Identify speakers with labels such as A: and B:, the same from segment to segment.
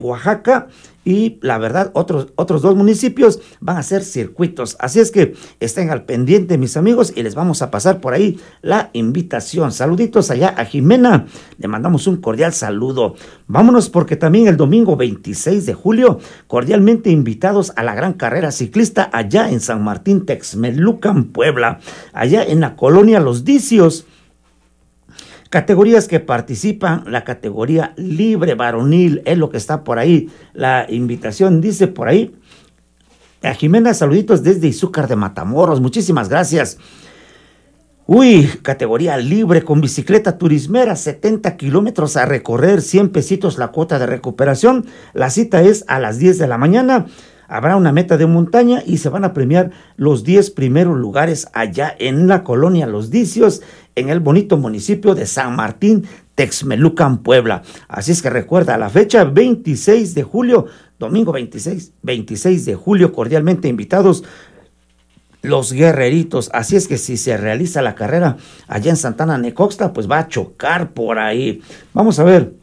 A: Oaxaca, y la verdad otros 2 municipios van a hacer circuitos, así es que estén al pendiente, mis amigos, y les vamos a pasar por ahí la invitación. Saluditos allá a Jimena, le mandamos un cordial saludo. Vámonos, porque también el domingo 26 de julio, cordialmente invitados a la gran carrera ciclista allá en San Martín Texmelucan, Puebla, allá en la colonia Los Dicios. Categorías que participan, la categoría libre varonil es lo que está por ahí. La invitación dice por ahí, a Jimena, saluditos desde Izúcar de Matamoros, muchísimas gracias. Categoría libre con bicicleta turismera, 70 kilómetros a recorrer, 100 pesitos la cuota de recuperación. La cita es a las 10 de la mañana. Habrá una meta de montaña y se van a premiar los 10 primeros lugares allá en la colonia Los Dicios, en el bonito municipio de San Martín Texmelucan, Puebla. Así es que recuerda la fecha, 26 de julio, domingo 26 de julio, cordialmente invitados los guerreritos. Así es que si se realiza la carrera allá en Santana Necoxtla, pues va a chocar por ahí. Vamos a ver.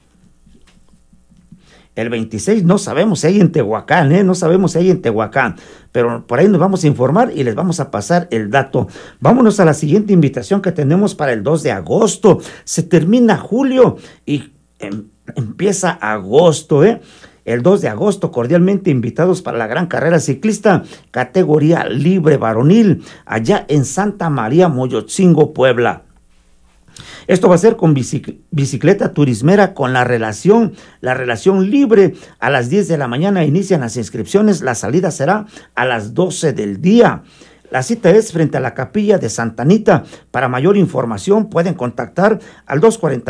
A: El 26 no sabemos si hay en Tehuacán, no sabemos si hay en Tehuacán, pero por ahí nos vamos a informar y les vamos a pasar el dato. Vámonos a la siguiente invitación que tenemos para el 2 de agosto. Se termina julio y empieza agosto, El 2 de agosto, cordialmente invitados para la gran carrera ciclista, categoría libre varonil, allá en Santa María Moyotzingo, Puebla. Esto va a ser con bicicleta turismera con la relación libre. A las 10 de la mañana inician las inscripciones. La salida será a las 12 del día. La cita es frente a la capilla de Santa Anita. Para mayor información pueden contactar al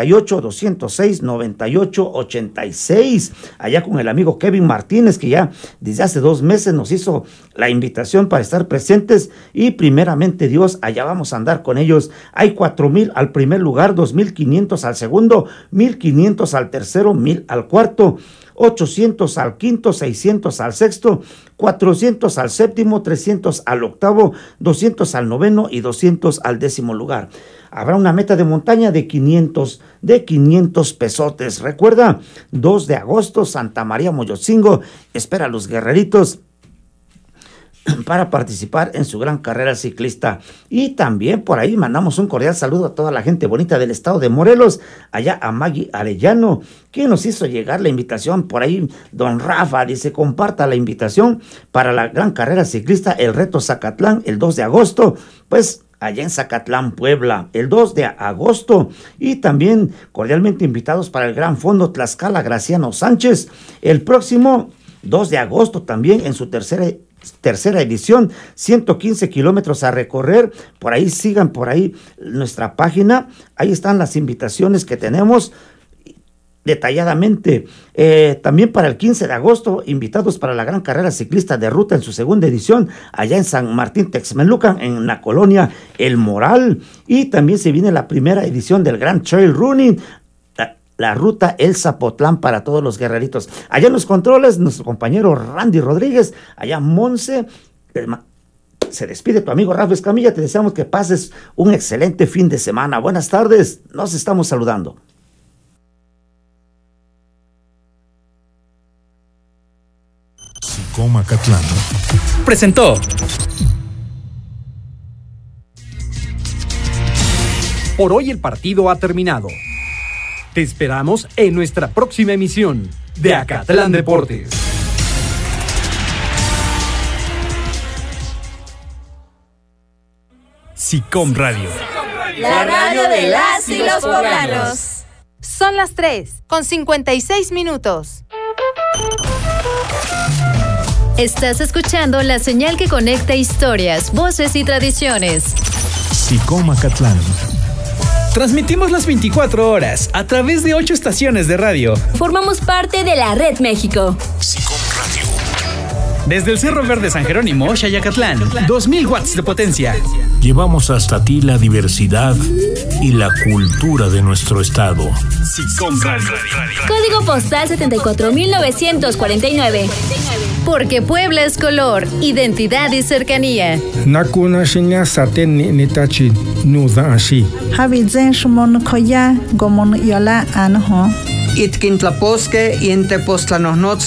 A: 248-206-9886. Allá con el amigo Kevin Martínez, que ya desde hace 2 meses nos hizo la invitación para estar presentes. Y primeramente Dios, allá vamos a andar con ellos. Hay 4,000 al primer lugar, 2,500 al segundo, 1,500 al tercero, 1,000 al cuarto, 800 al quinto, 600 al sexto, 400 al séptimo, 300 al octavo, 200 al noveno y 200 al 10º lugar. Habrá una meta de montaña de 500 pesotes. Recuerda, 2 de agosto, Santa María Moyotzingo espera a los guerreritos para participar en su gran carrera ciclista. Y también por ahí mandamos un cordial saludo a toda la gente bonita del estado de Morelos, allá a Maggie Arellano, que nos hizo llegar la invitación. Por ahí don Rafa dice, comparta la invitación para la gran carrera ciclista, el reto Zacatlán, el 2 de agosto, pues allá en Zacatlán, Puebla, el 2 de agosto. Y también cordialmente invitados para el Gran Fondo Tlaxcala Graciano Sánchez, el próximo 2 de agosto también en su tercera edición, 115 kilómetros a recorrer. Por ahí sigan por ahí nuestra página, ahí están las invitaciones que tenemos detalladamente. También para el 15 de agosto, invitados para la gran carrera ciclista de ruta en su segunda edición, allá en San Martín Texmelucan, en la colonia El Moral. Y también se viene la primera edición del Gran Trail Running, la ruta El Zapotlán para todos los guerreritos. Allá en los controles, nuestro compañero Randy Rodríguez, allá Monse, se despide tu amigo Rafa Escamilla. Te deseamos que pases un excelente fin de semana. Buenas tardes, nos estamos saludando.
B: SICOM Acatlán
C: presentó Por hoy el partido ha terminado. Te esperamos en nuestra próxima emisión de Acatlán Deportes. SICOM Radio.
D: La radio de las y los poblanos.
E: Son las 3:56.
F: Estás escuchando la señal que conecta historias, voces y tradiciones.
B: SICOM Acatlán.
C: Transmitimos las 24 horas a través de 8 estaciones de radio.
F: Formamos parte de la Red México.
B: SICOM Radio.
C: Desde el Cerro Verde San Jerónimo, Xayacatlán, 2,000 watts de potencia.
B: Llevamos hasta ti la diversidad y la cultura de nuestro estado.
C: SICOM Radio.
F: Código postal 74,949. Porque Puebla es color, identidad y cercanía.
G: Nakuna shinya saten nitachi nuza ashi.
H: Habizen shmon koya gomon yola anho.
E: Itkintlaposque y en Tepoztlanohnotz